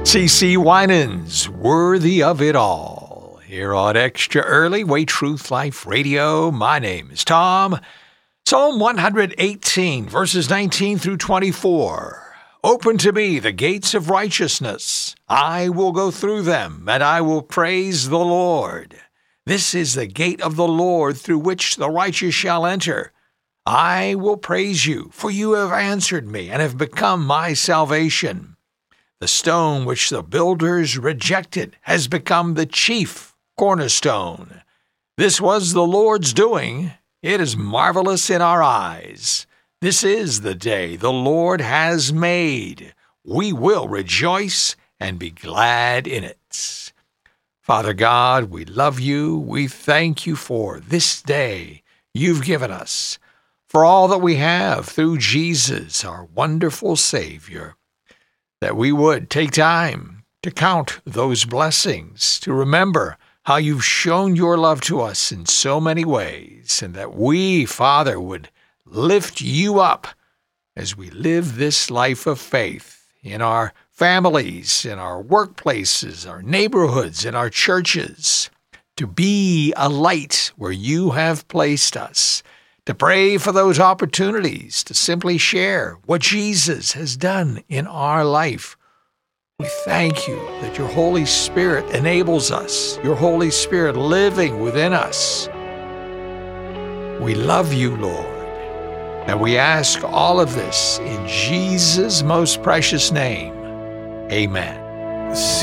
CC Winans, Worthy of It All. Here on Extra Early, Way Truth Life Radio. My name is Tom. Psalm 118, verses 19 through 24. Open to me the gates of righteousness. I will go through them, and I will praise the Lord. This is the gate of the Lord through which the righteous shall enter. I will praise you, for you have answered me and have become my salvation. The stone which the builders rejected has become the chief cornerstone. This was the Lord's doing. It is marvelous in our eyes. This is the day the Lord has made. We will rejoice and be glad in it. Father God, we love you. We thank you for this day you've given us, for all that we have through Jesus, our wonderful Savior, that we would take time to count those blessings, to remember how you've shown your love to us in so many ways, and that we, Father, would lift you up as we live this life of faith in our families, in our workplaces, our neighborhoods, in our churches, to be a light where you have placed us, to pray for those opportunities to simply share what Jesus has done in our life. We thank you that your Holy Spirit enables us, your Holy Spirit living within us. We love you, Lord, and we ask all of this in Jesus' most precious name. Amen.